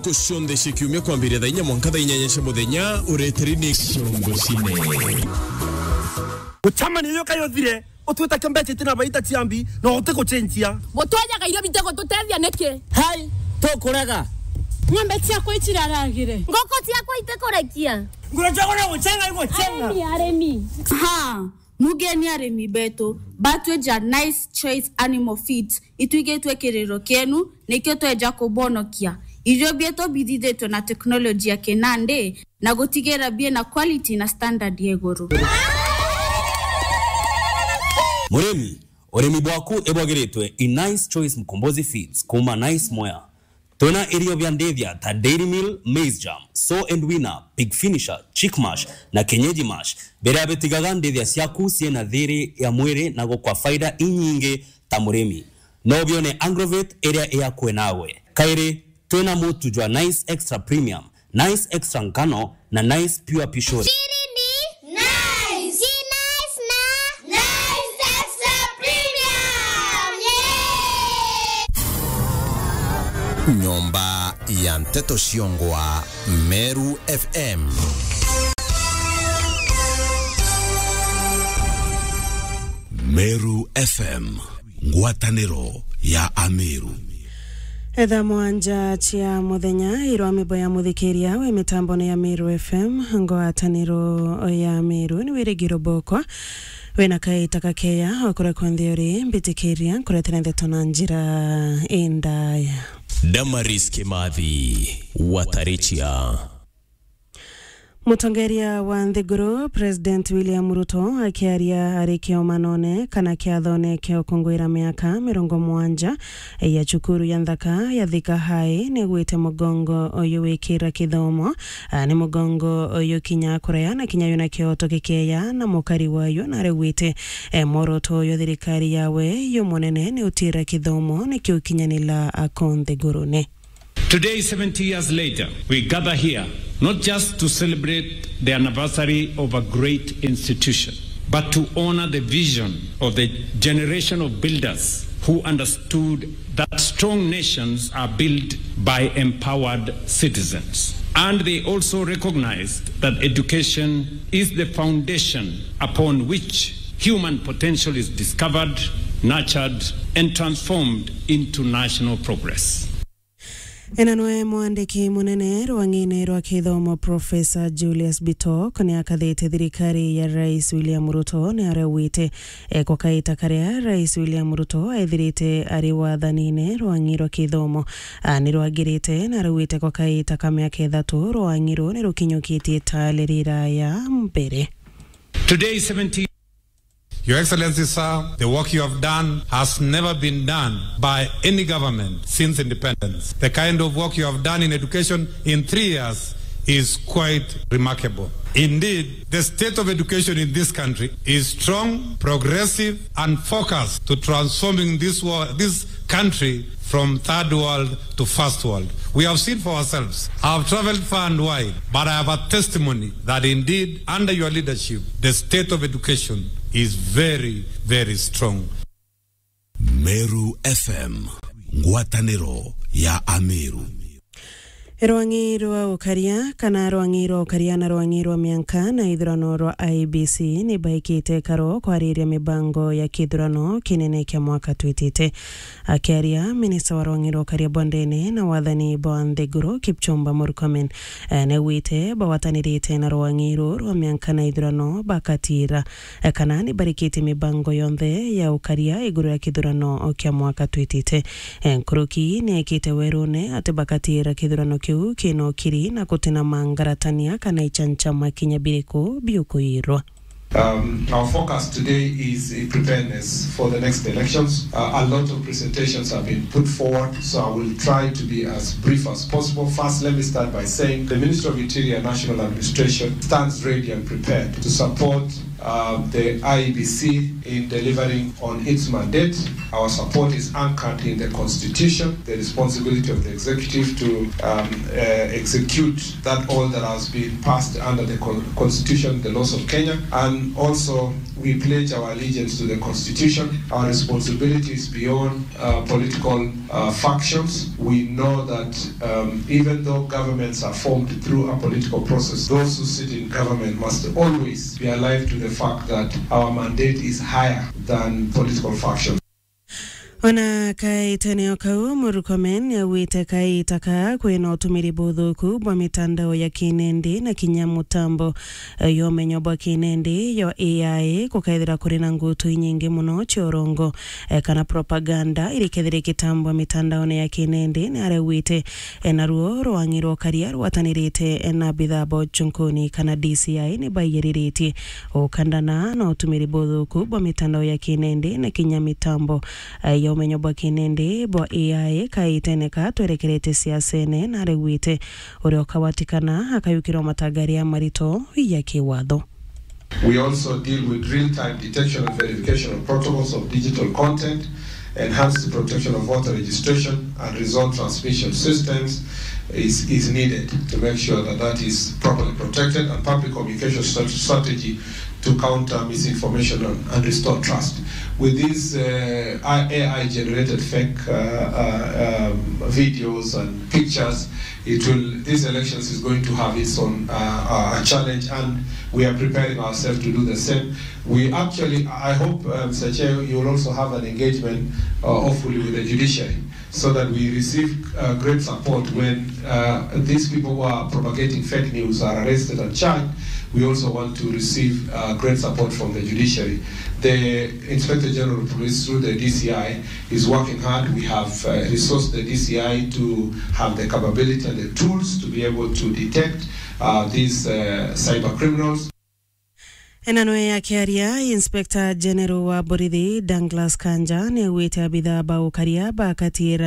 kushonde shikiumia kwambire da inya mwanka da inyanyesha muthenya ureteri ni kiongo cine Uchama ni yoka yothire utwita kembeche tina baita tiambi no uteko chenjia Mutwaja kairo bitego tutethia neke hai to kurega Ng'ombe ciakwa itiraragire Ngoko ciakwa itekorekia Ngurajago na uchanga iko chenga Aremi Ha mugeni aremi beto batweja Nice Choice Animal Feeds ituigetwe kiriro kenu nikyo tweja kubonokia irio bieto bithithitwe na teknolojia ya kenande na gutigera bie na quality na standard yeguru Uremi bwaku ebwagiritwe in Nice Choice Mkombozi Feeds kuma Nice Moya. Tuna irio vya ndevya ta Dairy Meal, Maize Jam, So and Winner, Pig Finisher, Chick Mash na Kenyeji Mash. Bere abetigaga ndevya siaku siena thiri ya mwere na gukwa faida inyinge ta muremi. No bione Agrovet area ea kwe nawe. Kairi, tuna mutu jwa Nice Extra Premium, Nice Extra Ngano na Nice Pure Pishori. Nyomba ya Mteto Shiongwa Meru FM. Meru FM, ngwataniro ya Ameru. Etha mwanja chia muthenya iro amibo ya muthikiria we mitambo ya Meru FM ngwataniro ya Meru ni wirigiro boko wena kai takakeya okore kondiori mbitikiria kuretera ndeto na njira indaya Damaris Kimathi Watarichia. Mutongeria wa Nthiguru President William Ruto akiaria arikio manone kana kiathone kio kungwira miaka 70 ya chukuru ya Nthaka ya Thika High ni gwite mugongo oyo wikira kithomo ni mugongo oyo kinya kurea na kinya yuna kio tokikeya na mukari wayo na rewite moroto oyo thirikari yawe yo monene ni utira kithomo ni kio kinyanila akonthiguru ne. Today, 70 years later, we gather here not just to celebrate the anniversary of a great institution, but to honor the vision of the generation of builders who understood that strong nations are built by empowered citizens. And they also recognized that education is the foundation upon which human potential is discovered, nurtured, and transformed into national progress. Enanwe mwandiki munene rwangine rwa kithomo Professor Julius Bitok ni akathite thirikari ya Rais William Ruto ni arewite kwa kaita karia Rais William Ruto aithirite ari wathanine rwangiro kithomo ni rwagirite na arewite kwa kaita kamyaka 3 rwangiro ni rukinyukitie talirira ya mbere. Today 70 Your Excellency, sir, the work you have done has never been done by any government since independence. The kind of work you have done in education in 3 years is quite remarkable. Indeed, the state of education in this country is strong, progressive, and focused to transforming this country from third world to first world. We have seen for ourselves. I have traveled far and wide, but I have a testimony that indeed, under your leadership, the state of education is very, very strong. Meru FM, ngwataniro ya Ameru. Rwangiro ukaria kana rwangiro ukaria na rwangiro mianka na ithurano rwa IBC ni baikite karo kwariria mibango ya kithurano kinene kia mwaka twitite. Akiaria minista wa rwangiro ukaria bondene na wathani bwa Nthiguru Kipchumba Murkomen ne wite bawatanirite na rwangiro rwa mianka na ithurano bakatira kana ni barikite mibango yonthe ya ukaria iguru ya kithurano kia mwaka twitite. Nkuruki ni ekite werune ate bakatira kithurano kiu kino kiri na kutina mangaratania kana ichanchama kinyabiriko biukuirwa. Our focus today is preparedness for the next elections. A lot of presentations have been put forward, so I will try to be as brief as possible. First, let me start by saying the Ministry of Interior and National Administration stands ready and prepared to support the IEBC in delivering on its mandate. Our support is anchored in the Constitution, the responsibility of the executive to execute that all that has been passed under the Constitution, the laws of Kenya, and also we pledge our allegiance to the Constitution. Our responsibility is beyond political factions. We know that even though governments are formed through a political process, those who sit in government must always be alive to the fact that our mandate is higher than political factions. Ona kai teneo kau Murkomen ya wite kai taka kwena utumiri buthuku bwa mitandao ya kinendi na kinyamutambo yo menyobwa kinendi yo AI kukaithira kuri na ngutu nyingi muno chorongo kana propaganda irikethire kitambo mitandao ya kinendi na are wite na ruo rwangiro karia rwatanirite na bithabo chunkoni kana DCI ni bayiririti ukandana na utumiri buthuku bwa mitandao ya kinendi na kinyamitambo yo menyoba kinende bo AI kaiteneka twerekerete siasene na rewite uri kawatikana akayukiro matagari ya marito ya kiwatho. We also deal with real-time detection and verification of protocols of digital content, enhance the protection of voter registration and result transmission systems is needed to make sure that that is properly protected, and public communication strategy to counter misinformation and restore trust. With these AI-generated fake videos and pictures, this elections is going to have its own challenge, and we are preparing ourselves to do the same. We actually, I hope, Mr. Chair, you will also have an engagement, hopefully, with the judiciary, so that we receive great support when these people who are propagating fake news are arrested and charged. We also want to receive great support from the judiciary. The Inspector General of Police through the DCI is working hard. We have resourced the DCI to have the capability and the tools to be able to detect these cyber criminals. Enanoe ya kiaria Inspector General wa Borithi Douglas Kanja ne wete abitha ba ukaria ba katira